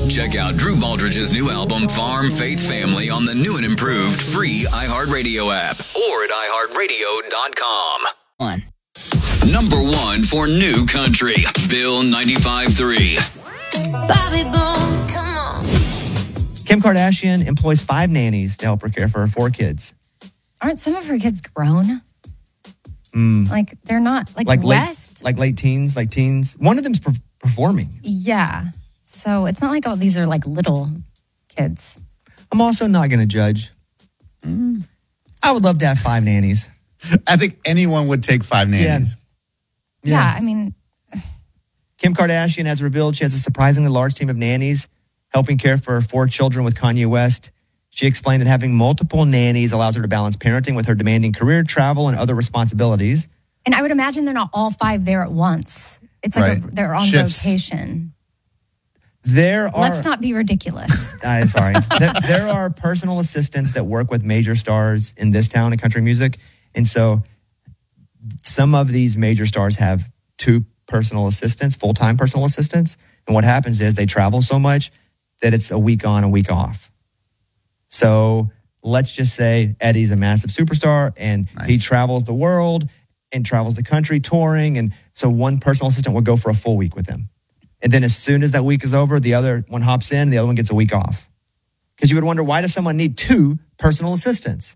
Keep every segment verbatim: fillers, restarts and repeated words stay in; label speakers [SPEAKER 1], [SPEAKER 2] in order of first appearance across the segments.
[SPEAKER 1] Check out Drew Baldridge's new album, Farm Faith Family, on the new and improved free iHeartRadio app or at i heart radio dot com.
[SPEAKER 2] One.
[SPEAKER 1] Number one for new country, Bill ninety-five point three.
[SPEAKER 3] Bobby Bone, come on.
[SPEAKER 4] Kim Kardashian employs five nannies to help her care for her four kids.
[SPEAKER 5] Aren't some of her kids grown?
[SPEAKER 4] Mm.
[SPEAKER 5] Like, they're not, like,
[SPEAKER 4] like
[SPEAKER 5] West?
[SPEAKER 4] Late, like late teens, like teens. One of them's per- performing.
[SPEAKER 5] Yeah. So it's not like, oh, these are like little kids.
[SPEAKER 4] I'm also not going to judge. Mm. I would love to have five nannies.
[SPEAKER 6] I think anyone would take five nannies.
[SPEAKER 5] Yeah, yeah I mean...
[SPEAKER 4] Kim Kardashian has revealed she has a surprisingly large team of nannies helping care for her four children with Kanye West. She explained that having multiple nannies allows her to balance parenting with her demanding career, travel, and other responsibilities.
[SPEAKER 5] And I would imagine they're not all five there at once. It's like
[SPEAKER 6] Right.
[SPEAKER 5] a, they're on
[SPEAKER 6] Shifts.
[SPEAKER 5] rotation.
[SPEAKER 4] There are...
[SPEAKER 5] Let's not be ridiculous.
[SPEAKER 4] Uh, sorry. there, there are personal assistants that work with major stars in this town in country music. And so some of these major stars have two personal assistants, full-time personal assistants. And what happens is they travel so much that it's a week on, a week off. So let's just say Eddie's a massive superstar and
[SPEAKER 6] Nice.
[SPEAKER 4] he travels the world and travels the country touring. And so one personal assistant will go for a full week with him. And then as soon as that week is over, the other one hops in, the other one gets a week off. Because you would wonder, why does someone need two personal assistants?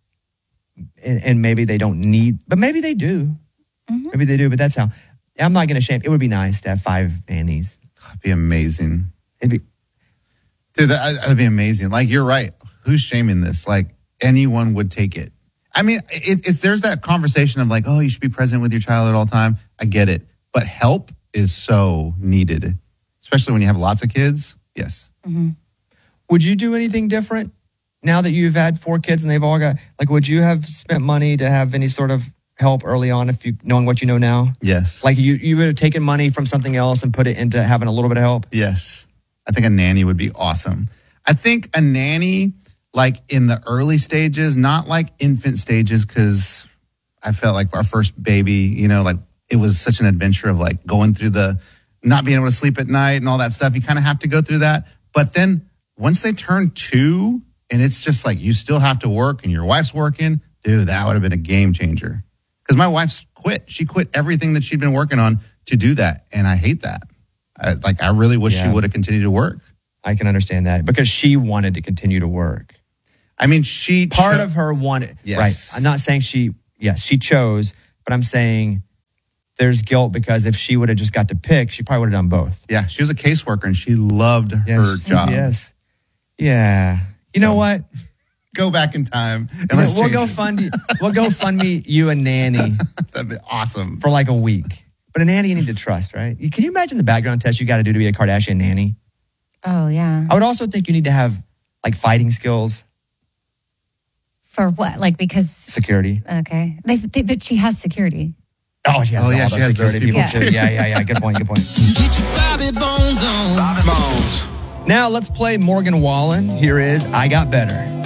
[SPEAKER 4] And, and maybe they don't need, but maybe they do. Mm-hmm. Maybe they do, but that's how. I'm not going to shame. It would be nice to have five nannies.
[SPEAKER 6] It'd be amazing.
[SPEAKER 4] It'd be,
[SPEAKER 6] Dude, that, that'd be amazing. Like, you're right. Who's shaming this? Like, anyone would take it. I mean, it, it's there's that conversation of like, oh, you should be present with your child at all time. I get it. But help is so needed, especially when you have lots of kids. Yes.
[SPEAKER 5] Mm-hmm.
[SPEAKER 4] Would you do anything different now that you've had four kids and they've all got, like, would you have spent money to have any sort of help early on if you knowing what you know now?
[SPEAKER 6] Yes.
[SPEAKER 4] Like you, you would have taken money from something else and put it into having a little bit of help?
[SPEAKER 6] Yes. I think a nanny would be awesome. I think a nanny, like in the early stages, not like infant stages, because I felt like our first baby, you know, like it was such an adventure of like going through the, not being able to sleep at night and all that stuff. You kind of have to go through that. But then once they turn two and it's just like you still have to work and your wife's working, dude, that would have been a game changer. Because my wife's quit. She quit everything that she'd been working on to do that. And I hate that. I, like, I really wish
[SPEAKER 4] Yeah.
[SPEAKER 6] she would have continued to work.
[SPEAKER 4] I can understand that because she wanted to continue to work.
[SPEAKER 6] I mean, she...
[SPEAKER 4] Part
[SPEAKER 6] cho-
[SPEAKER 4] of her wanted...
[SPEAKER 6] Yes.
[SPEAKER 4] Right. I'm not saying she... Yes, she chose, but I'm saying there's guilt because if she would have just got to pick, she probably would have done both.
[SPEAKER 6] Yeah, she was a caseworker and she loved
[SPEAKER 4] Yeah,
[SPEAKER 6] her
[SPEAKER 4] she-
[SPEAKER 6] job.
[SPEAKER 4] Yes. Yeah. You know
[SPEAKER 6] So,
[SPEAKER 4] what?
[SPEAKER 6] Go back in time and
[SPEAKER 4] You know,
[SPEAKER 6] let's
[SPEAKER 4] we'll
[SPEAKER 6] change
[SPEAKER 4] go
[SPEAKER 6] it.
[SPEAKER 4] fund we'll go fund me you a nanny
[SPEAKER 6] That'd be awesome.
[SPEAKER 4] for like a week. But a nanny you need to trust, right? You- Can you imagine the background test you got to do to be a Kardashian nanny?
[SPEAKER 5] Oh, yeah.
[SPEAKER 4] I would also think you need to have like fighting skills,
[SPEAKER 5] For what? Like, because,
[SPEAKER 4] security.
[SPEAKER 5] okay. They, they, but she has security.
[SPEAKER 4] Oh, she has,
[SPEAKER 6] Oh, yeah,
[SPEAKER 4] all
[SPEAKER 6] she
[SPEAKER 4] those
[SPEAKER 6] has those
[SPEAKER 4] security
[SPEAKER 6] people
[SPEAKER 4] people
[SPEAKER 5] too.
[SPEAKER 4] too. Yeah, yeah, yeah. Good point. Good point.
[SPEAKER 2] Get your Bobby Bones on.
[SPEAKER 1] Bobby Bones.
[SPEAKER 4] Now let's play Morgan Wallen. Here is I Got Better.